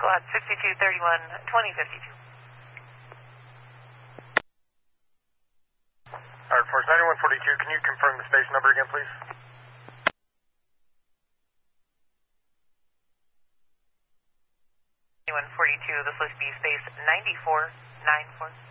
squad 6231 2052. Alright, Force 9142, can you confirm the station number again, please? 9142, this must be space 9494.